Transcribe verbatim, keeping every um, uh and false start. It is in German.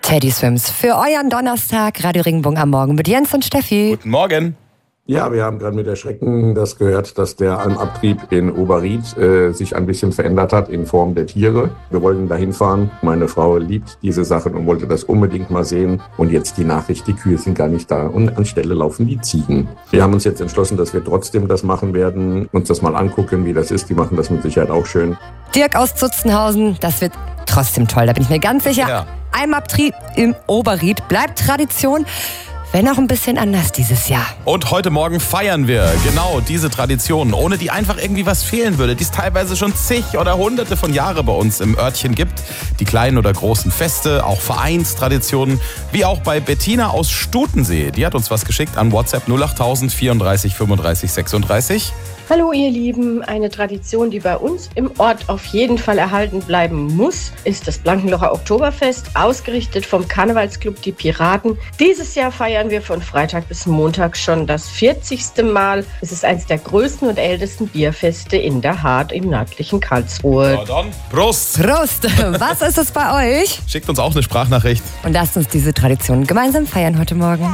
Teddy Swims für euren Donnerstag, Radio Regenbogen am Morgen mit Jens und Steffi. Guten Morgen. Ja, wir haben gerade mit Erschrecken das gehört, dass der Almabtrieb in Oberried äh, sich ein bisschen verändert hat in Form der Tiere. Wir wollten da hinfahren. Meine Frau liebt diese Sachen und wollte das unbedingt mal sehen. Und jetzt die Nachricht, die Kühe sind gar nicht da und anstelle laufen die Ziegen. Wir haben uns jetzt entschlossen, dass wir trotzdem das machen werden, uns das mal angucken, wie das ist. Die machen das mit Sicherheit auch schön. Dirk aus Zutzenhausen, das wird trotzdem toll, da bin ich mir ganz sicher. Ja. Almabtrieb im Oberried bleibt Tradition. Wenn auch ein bisschen anders dieses Jahr. Und heute Morgen feiern wir genau diese Tradition, ohne die einfach irgendwie was fehlen würde, die es teilweise schon zig oder hunderte von Jahren bei uns im Örtchen gibt. Die kleinen oder großen Feste, auch Vereinstraditionen, wie auch bei Bettina aus Stutensee. Die hat uns was geschickt an WhatsApp null acht null null vierunddreißig fünfunddreißig sechsunddreißig. Hallo ihr Lieben, eine Tradition, die bei uns im Ort auf jeden Fall erhalten bleiben muss, ist das Blankenlocher Oktoberfest, ausgerichtet vom Karnevalsclub Die Piraten. Dieses Jahr feiern wir von Freitag bis Montag schon das vierzigste Mal. Es ist eines der größten und ältesten Bierfeste in der Hart im nördlichen Karlsruhe. Na dann, Prost! Prost! Was ist es bei euch? Schickt uns auch eine Sprachnachricht. Und lasst uns diese Tradition gemeinsam feiern heute Morgen.